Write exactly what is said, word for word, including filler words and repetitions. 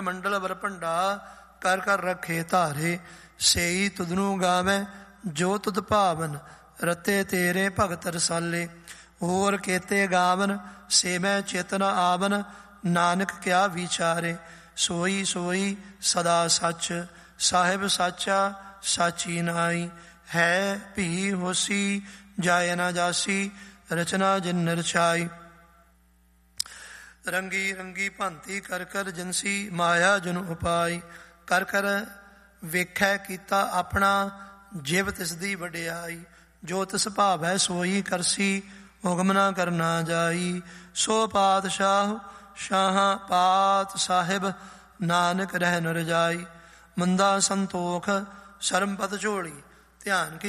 ਮੰਡਲ ਵਰ ਭੰਡਾ ਕਰ ਕਰ ਰੱਖੇ ਧਾਰੇ। ਸੇਈ ਤੁਧਨੂੰ ਗਾਵੈ ਜੋ ਤੁਧ ਭਾਵਨ ਰਤੇ ਤੇਰੇ ਭਗਤ ਰਸਾਲੇ। ਹੋਰ ਕੇਤੇ ਗਾਵਨ ਸੇ ਮੈਂ ਚੇਤਨ ਆਵਨ ਨਾਨਕ ਕਿਆ ਵਿਚਾਰੇ। ਸੋਈ ਸੋਈ ਸਦਾ ਸੱਚ ਸਾਹਿਬ ਸਾਚਾ ਸਾਚੀ ਨਾਈ। ਹੈ ਭੀ ਹੋਸੀ ਜਾਏ ਨਾ ਜਾਸੀ ਰਚਨਾ ਜਿਨ ਰਚਾਈ। ਰੰਗੀ ਰੰਗੀ ਭਾਂਤੀ ਕਰ ਕਰ ਜਿਨਸੀ ਮਾਇਆ ਜਨ ਉਪਾਈ। ਕਰ ਕਰ ਵੇਖੈ ਕੀਤਾ ਆਪਣਾ ਜਿਵ ਤਿਸ ਦੀ ਵਡਿਆਈ। ਜੋ ਤਿਸ ਭਾਵੈ ਸੋਈ ਕਰਸੀ ਹੁਕਮ ਨਾ ਕਰਨਾ ਜਾਈ। ਸੋ ਪਾਤਸ਼ਾਹ ਸ਼ਾਹਾਂ ਪਾਤ ਸਾਹਿਬ ਨਾਨਕ ਰਹਿ ਨ ਰਜਾਈ। ਮੰਦਾ ਸੰਤੋਖ ਸ਼ਰਮ ਪਦ ਝੋਲੀ ਧਿਆਨ ਕੀ